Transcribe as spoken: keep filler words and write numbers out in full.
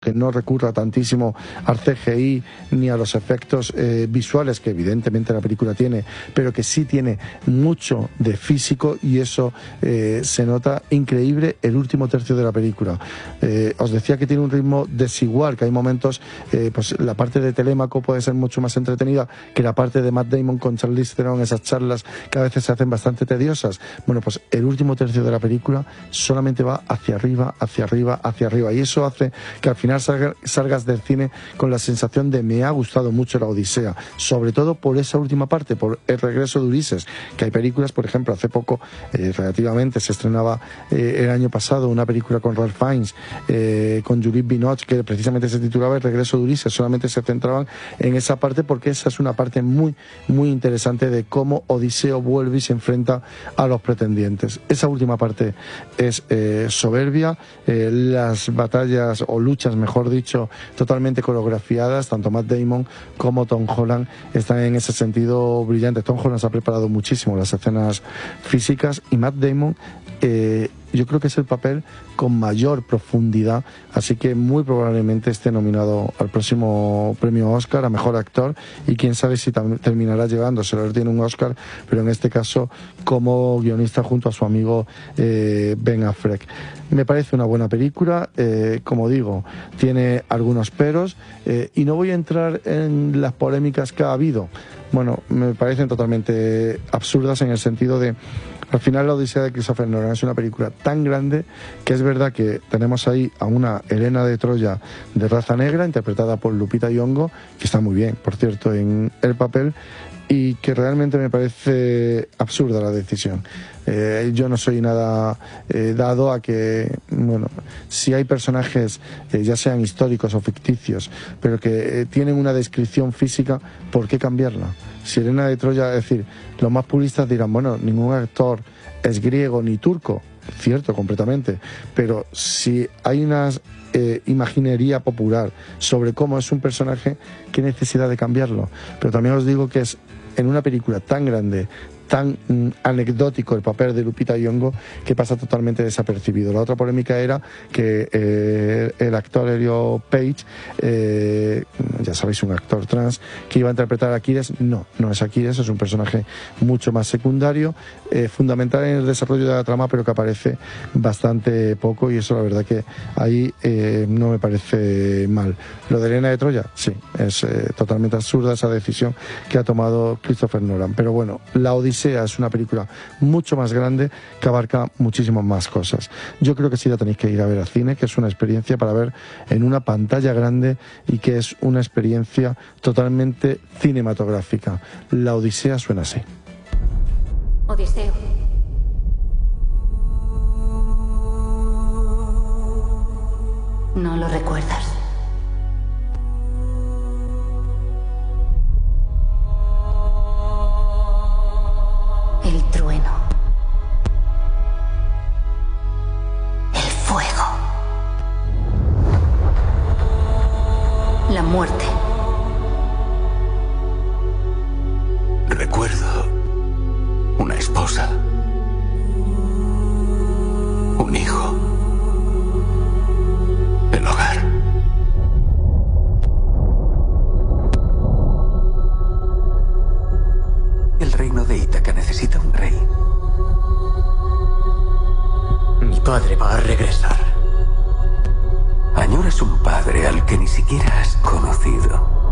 que no recurra tantísimo al C G I ni a los efectos eh, visuales que evidentemente la película tiene, pero que sí tiene mucho de físico, y eso eh, se nota increíble el último tercio de la película. Eh, os decía que tiene un ritmo desigual, que hay momentos, eh, pues la parte de Telémaco puede ser mucho más entretenida que la parte de Matt Damon con Charlize Theron, esas charlas que a veces se hacen bastante tediosas. Bueno, pues el último tercio de la película solamente va hacia arriba, hacia arriba, hacia arriba, y eso hace que al final salga, salgas del cine con la sensación de me ha gustado mucho la Odisea, sobre todo por esa última parte, por el regreso de Ulises, que hay películas, por ejemplo, hace poco, eh, relativamente, se estrenaba eh, el año pasado una película con Ralph Fiennes, eh, con Juliette Binoche, que precisamente se titulaba El regreso de Ulises, solamente se centraban en esa parte porque esa es una parte muy, muy interesante de cómo Odiseo vuelve y se enfrenta a los pretendientes. Esa última parte es eh, soberbia, eh, las batallas o luchas, mejor dicho, totalmente coreografiadas, tanto Matt Damon como Tom Holland están en ese sentido brillantes. Tom Holland se ha preparado muchísimo las escenas físicas, y Matt Damon eh, yo creo que es el papel con mayor profundidad, así que muy probablemente esté nominado al próximo premio Oscar a Mejor Actor, y quién sabe si terminará llevándoselo. Él tiene un Oscar, pero en este caso como guionista junto a su amigo eh, Ben Affleck. Me parece una buena película, eh, como digo, tiene algunos peros, eh, y no voy a entrar en las polémicas que ha habido. Bueno, me parecen totalmente absurdas en el sentido de, al final la Odisea de Christopher Nolan es una película tan grande que es verdad que tenemos ahí a una Helena de Troya de raza negra, interpretada por Lupita Nyong'o, que está muy bien, por cierto, en el papel, y que realmente me parece absurda la decisión. Eh, yo no soy nada eh, dado a que, bueno, si hay personajes, eh, ya sean históricos o ficticios, pero que eh, tienen una descripción física, ¿por qué cambiarla? Si Helena de Troya, es decir, los más puristas dirán, bueno, ningún actor es griego ni turco, cierto, completamente, pero si hay una eh, imaginería popular sobre cómo es un personaje, ¿qué necesidad de cambiarlo? Pero también os digo que es en una película tan grande, tan mm, anecdótico el papel de Lupita Nyong'o, que pasa totalmente desapercibido. La otra polémica era que eh, el actor Elliot Page, eh, ya sabéis, un actor trans, que iba a interpretar a Aquiles. No, no es Aquiles, es un personaje mucho más secundario, eh, fundamental en el desarrollo de la trama, pero que aparece bastante poco, y eso la verdad que ahí eh, no me parece mal. Lo de Helena de Troya, sí, es eh, totalmente absurda esa decisión que ha tomado Christopher Nolan, pero bueno, la Odisea es una película mucho más grande que abarca muchísimas más cosas. Yo creo que sí la tenéis que ir a ver al cine, que es una experiencia para ver en una pantalla grande y que es una experiencia totalmente cinematográfica. La Odisea suena así. Odiseo. No lo recuerdas. El trueno. El fuego. La muerte. Recuerdo una esposa, un hijo, el hogar. El reino de Ítaca necesita un rey. Mi padre va a regresar. Añoras un padre al que ni siquiera has conocido.